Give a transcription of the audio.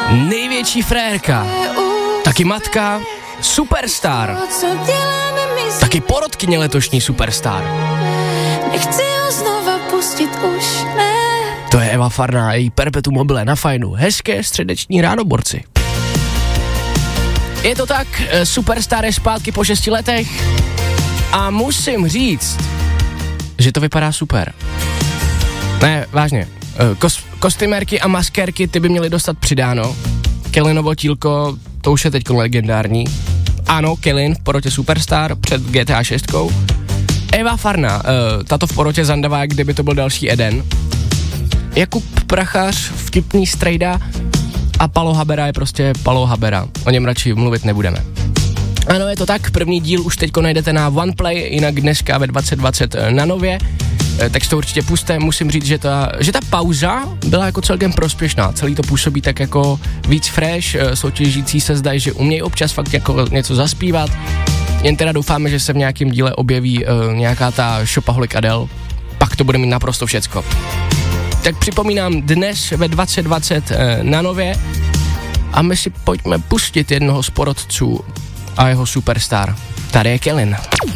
největší frérka, taky matka, superstar, taky porodkyně letošní superstar. Nechci ho znova pustit už, ne. To je Eva Farná a její perpetuum mobile na Fajnu. Hezké středeční ráno, borci. Je to tak, superstar je zpátky po 6 letech a musím říct, že to vypadá super. Ne, vážně. Kostymérky a maskérky, ty by měly dostat přidáno. Kellinovo tílko, to už je teď legendární. Ano, Kellin v porotě superstar před GTA 6. Eva Farná, tato v porotě zandavá, kdyby to byl další Eden. Jakub Prachař, vtipný strejda a Palo Habera je prostě Palo Habera. O něm radši mluvit nebudeme. Ano, je to tak, první díl už teďko najdete na OnePlay, jinak dneska ve 2020 na Nově, tak si to určitě pusťte. Musím říct, že ta pauza byla jako celkem prospěšná, celý to působí tak jako víc fresh, soutěžící se zdají, že umějí občas fakt jako něco zaspívat, jen teda doufáme, že se v nějakém díle objeví nějaká ta Shopaholic Adele, pak to bude mít naprosto všecko. Tak připomínám, dnes ve 2020 na Nově a my si pojďme pustit jednoho z porotců a jeho superstar. Tady je Kellin.